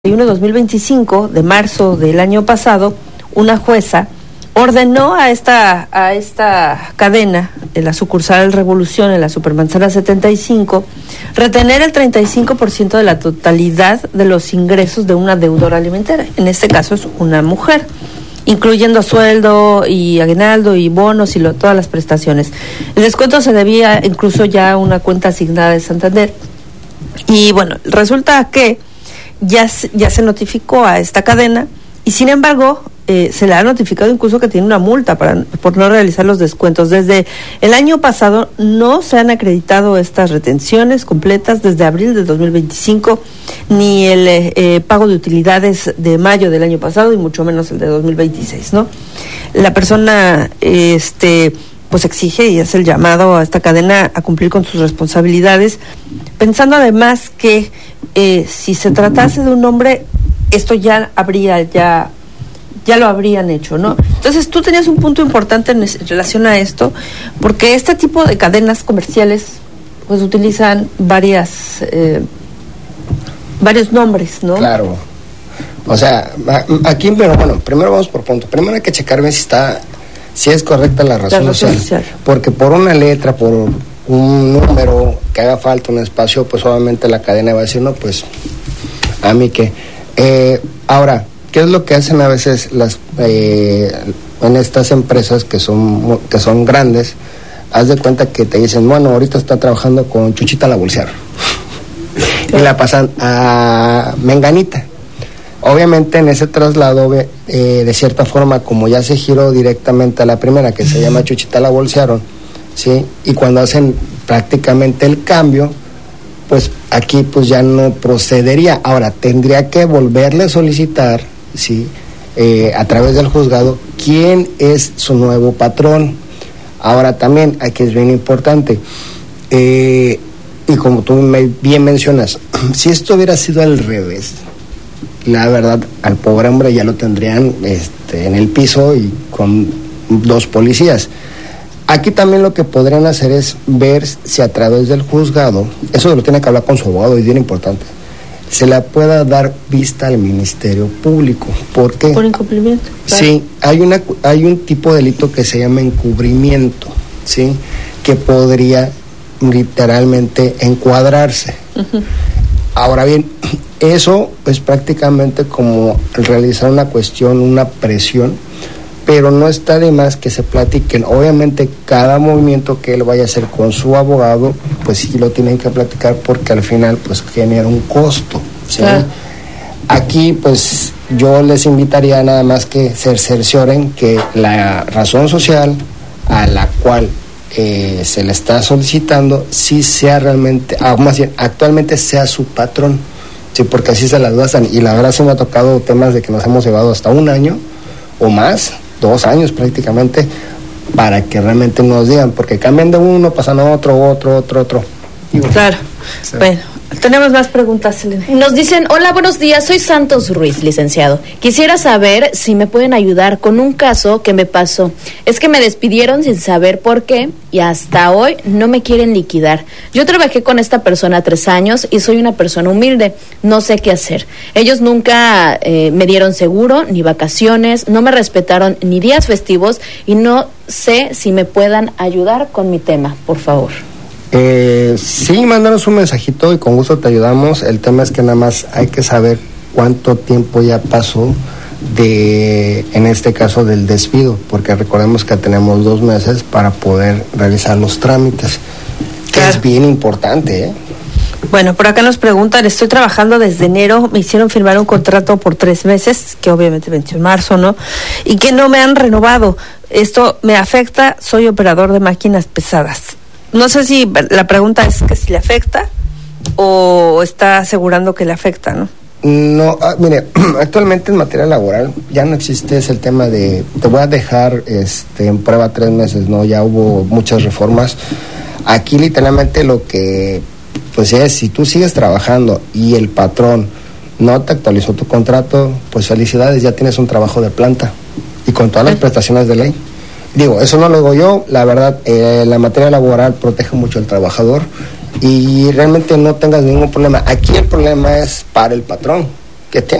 de 2025, de marzo del año pasado, una jueza ordenó a esta cadena de la sucursal Revolución en la Supermanzana 75 retener el 35% de la totalidad de los ingresos de una deudora alimentaria. En este caso es una mujer, incluyendo sueldo y aguinaldo y bonos y todas las prestaciones. El descuento se debía incluso ya a una cuenta asignada de Santander. Y bueno, resulta que ya se notificó a esta cadena y sin embargo se le ha notificado incluso que tiene una multa por no realizar los descuentos. Desde el año pasado no se han acreditado estas retenciones completas desde abril de 2025, ni el pago de utilidades de mayo del año pasado y mucho menos el de 2026, ¿no? La persona pues exige y hace el llamado a esta cadena a cumplir con sus responsabilidades, pensando además que si se tratase de un hombre, esto ya lo habrían hecho, ¿no? Entonces tú tenías un punto importante en relación a esto, porque este tipo de cadenas comerciales pues utilizan varios nombres, ¿no? Claro. O sea, aquí, pero bueno, primero vamos por punto. Primero hay que checar bien si es correcta la razón social. Porque por una letra, por un número que haga falta, un espacio, pues obviamente la cadena va a decir, no, pues a mí qué. Ahora, ¿qué es lo que hacen a veces en estas empresas que son grandes? Haz de cuenta que te dicen, bueno, ahorita está trabajando con Chuchita la bolseadora y la pasan a Menganita. Obviamente en ese traslado, de cierta forma, como ya se giró directamente a la primera, que se llama Chuchita la bolsearon, ¿sí? Y cuando hacen prácticamente el cambio, pues aquí pues ya no procedería. Ahora, tendría que volverle a solicitar, ¿sí? A través del juzgado, quién es su nuevo patrón. Ahora también, aquí es bien importante, y como tú bien mencionas, si esto hubiera sido al revés, la verdad, al pobre hombre ya lo tendrían en el piso y con 2 policías. Aquí también lo que podrían hacer es ver si a través del juzgado, eso lo tiene que hablar con su abogado, y bien importante, se le pueda dar vista al Ministerio Público. ¿Por qué? Por incumplimiento. Claro. Sí, hay un tipo de delito que se llama encubrimiento, ¿sí? Que podría literalmente encuadrarse. Uh-huh. Ahora bien, eso es prácticamente como realizar una presión, pero no está de más que se platiquen. Obviamente cada movimiento que él vaya a hacer con su abogado, pues sí lo tienen que platicar, porque al final pues genera un costo, ¿sí? Claro. Aquí pues yo les invitaría nada más que se cercioren que la razón social a la cual se le está solicitando sí sea realmente, más bien actualmente sea su patrón, sí, porque así se las basan. Y la verdad se me ha tocado temas de que nos hemos llevado hasta 1 año o más, 2 años prácticamente, para que realmente nos digan, porque cambian de uno, pasan a otro. Claro. Sí. Bueno, tenemos más preguntas, Elena. Nos dicen, hola, buenos días, soy Santos Ruiz, licenciado. Quisiera saber si me pueden ayudar con un caso que me pasó. Es que me despidieron sin saber por qué y hasta hoy no me quieren liquidar. Yo trabajé con esta persona 3 años y soy una persona humilde, no sé qué hacer. Ellos nunca me dieron seguro ni vacaciones, no me respetaron ni días festivos y no sé si me puedan ayudar con mi tema, por favor. Sí, mándanos un mensajito y con gusto te ayudamos. El tema es que nada más hay que saber cuánto tiempo ya pasó en este caso del despido, porque recordemos que tenemos 2 meses para poder realizar los trámites, que claro, es bien importante, ¿eh? Bueno, por acá nos preguntan, estoy trabajando desde enero, me hicieron firmar un contrato por 3 meses, que obviamente venció en marzo, ¿no? Y que no me han renovado. Esto me afecta, soy operador de máquinas pesadas. No sé si la pregunta es que si le afecta o está asegurando que le afecta, ¿no? No, mire, actualmente en materia laboral ya no existe ese tema de te voy a dejar en prueba 3 meses, ¿no? Ya hubo muchas reformas. Aquí literalmente lo que pues es, si tú sigues trabajando y el patrón no te actualizó tu contrato, pues felicidades, ya tienes un trabajo de planta y con todas las prestaciones de ley. Digo, eso no lo digo yo, la verdad, la materia laboral protege mucho al trabajador y realmente no tengas ningún problema. Aquí el problema es para el patrón, que tiene